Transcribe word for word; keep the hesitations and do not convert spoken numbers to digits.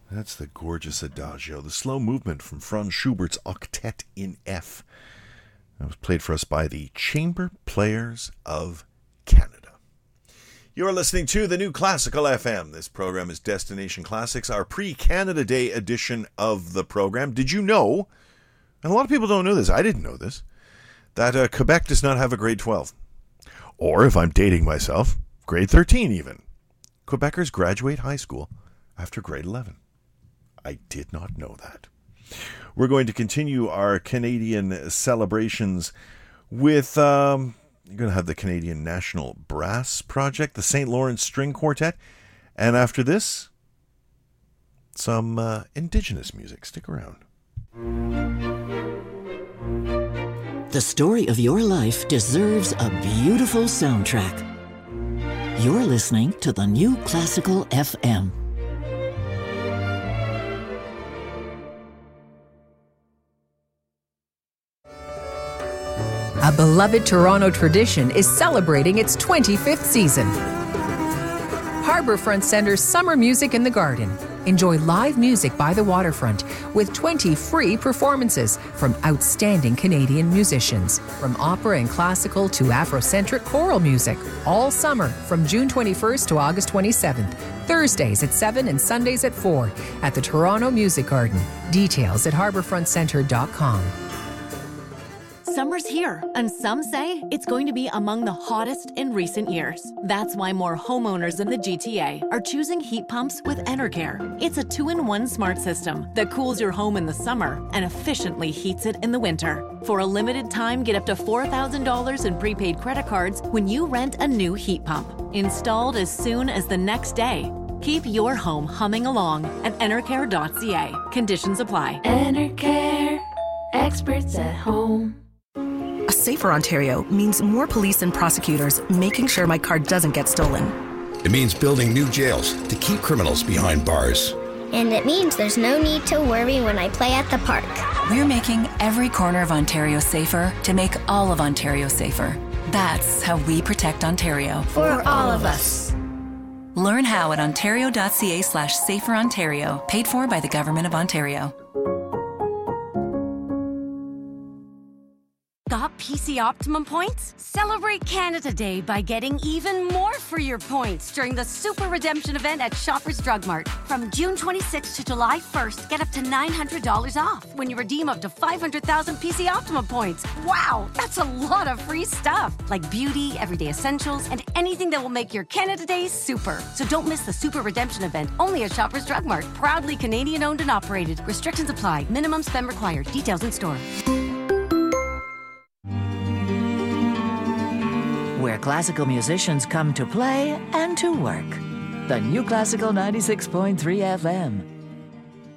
That's the gorgeous Adagio, the slow movement from Franz Schubert's Octet in F. That was played for us by the Chamber Players of Canada. You're listening to the New Classical F M. This program is Destination Classics, our pre-Canada Day edition of the program. Did you know, and a lot of people don't know this, I didn't know this, that uh, Quebec does not have a grade twelve. Or, if I'm dating myself, grade thirteen even. Quebecers graduate high school after grade eleven. I did not know that. We're going to continue our Canadian celebrations with, um, you're going to have the Canadian National Brass Project, the Saint Lawrence String Quartet, and after this, some uh, Indigenous music. Stick around. The story of your life deserves a beautiful soundtrack. You're listening to the New Classical F M. A beloved Toronto tradition is celebrating its twenty-fifth season. Harbourfront Centre's Summer Music in the Garden. Enjoy live music by the waterfront with twenty free performances from outstanding Canadian musicians. From opera and classical to Afrocentric choral music. All summer from June twenty-first to August twenty-seventh. Thursdays at seven and Sundays at four at the Toronto Music Garden. Details at harbourfront centre dot com. Summer's here, and some say it's going to be among the hottest in recent years. That's why more homeowners in the G T A are choosing heat pumps with Enercare. It's a two-in-one smart system that cools your home in the summer and efficiently heats it in the winter. For a limited time, get up to four thousand dollars in prepaid credit cards when you rent a new heat pump. Installed as soon as the next day. Keep your home humming along at enercare dot c a. Conditions apply. Enercare, experts at home. A safer Ontario means more police and prosecutors making sure my car doesn't get stolen. It means building new jails to keep criminals behind bars. And it means there's no need to worry when I play at the park. We're making every corner of Ontario safer to make all of Ontario safer. That's how we protect Ontario. For all of us. Learn how at ontario dot c a slash safer Ontario, paid for by the Government of Ontario. Got P C Optimum points? Celebrate Canada Day by getting even more for your points during the Super Redemption event at Shoppers Drug Mart. From June twenty-sixth to July first, get up to nine hundred dollars off when you redeem up to five hundred thousand P C Optimum points. Wow, that's a lot of free stuff, like beauty, everyday essentials, and anything that will make your Canada Day super. So don't miss the Super Redemption event, only at Shoppers Drug Mart. Proudly Canadian owned and operated. Restrictions apply. Minimum spend required. Details in store. Where classical musicians come to play and to work. The New Classical ninety-six point three F M.